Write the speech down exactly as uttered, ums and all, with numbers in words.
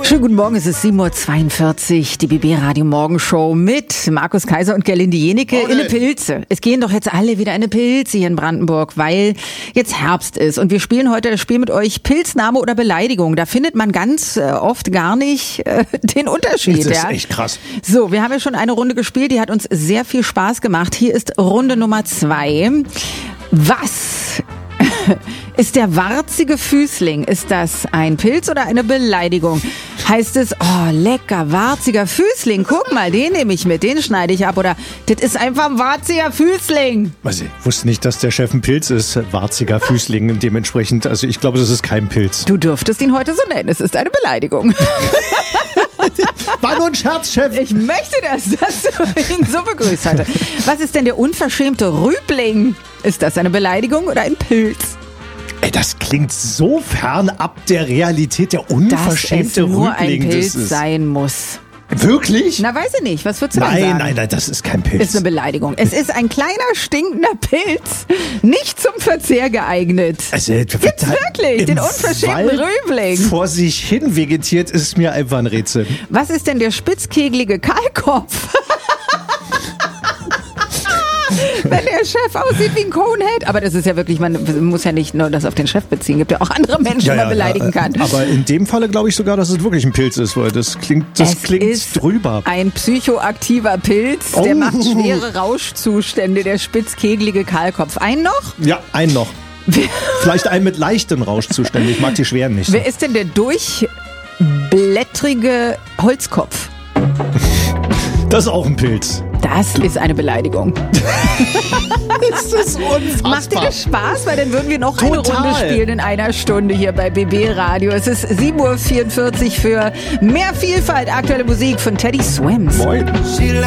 Schönen guten Morgen, es ist sieben Uhr zweiundvierzig, die B B Radio Morgenshow mit Markus Kaiser und Gerlinde Jenike in eine Pilze. Es gehen doch jetzt alle wieder in eine Pilze hier in Brandenburg, weil jetzt Herbst ist und wir spielen heute das Spiel mit euch Pilzname oder Beleidigung. Da findet man ganz äh, oft gar nicht äh, den Unterschied. Das ist ja? echt krass. So, wir haben ja schon eine Runde gespielt, die hat uns sehr viel Spaß gemacht. Hier ist Runde Nummer zwei. Was ist der warzige Füßling? Ist das ein Pilz oder eine Beleidigung? Heißt es, oh lecker, warziger Füßling, guck mal, den nehme ich mit, den schneide ich ab. Oder, das ist einfach ein warziger Füßling. Also, ich wusste nicht, dass der Chef ein Pilz ist, warziger Füßling dementsprechend. Also ich glaube, das ist kein Pilz. Du dürftest ihn heute so nennen, es ist eine Beleidigung. War nur ein Scherz, Chef. Ich möchte das, dass du ihn so begrüßt heute. Was ist denn der unverschämte Rübling? Ist das eine Beleidigung oder ein Pilz? Ey, das klingt so fernab der Realität, der unverschämte Dass es nur Rübling. ein Pilz Das ist sein muss. Wirklich? Na, weiß ich nicht. Was würdest du denn Nein, sagen? nein, nein, das ist kein Pilz. Ist eine Beleidigung. Es ist ein kleiner, stinkender Pilz, nicht zum Verzehr geeignet. Also, Jetzt wirklich, den unverschämten Rübling. Vor sich hin vegetiert ist mir einfach ein Rätsel. Was ist denn der spitzkegelige Kahlkopf? Wenn der Chef aussieht wie ein Conehead. Aber das ist ja wirklich, man muss ja nicht nur das auf den Chef beziehen. Gibt ja auch andere Menschen, Ja, die man ja, beleidigen ja, kann. Aber in dem Falle glaube ich sogar, dass es wirklich ein Pilz ist, weil das klingt, das Es klingt ist drüber. Ein psychoaktiver Pilz, der Oh. macht schwere Rauschzustände, der spitzkegelige Kahlkopf. Einen noch? Ja, einen noch. Vielleicht einen mit leichten Rauschzuständen. Ich mag die schweren nicht so. Wer ist denn der durchblättrige Holzkopf? Das ist auch ein Pilz. Das ist eine Beleidigung. Das ist unfassbar. Macht dir das Spaß? Weil dann würden wir noch Total. eine Runde spielen in einer Stunde hier bei B B Radio. Es ist sieben Uhr vierundvierzig für mehr Vielfalt. Aktuelle Musik von Teddy Swims. Moin.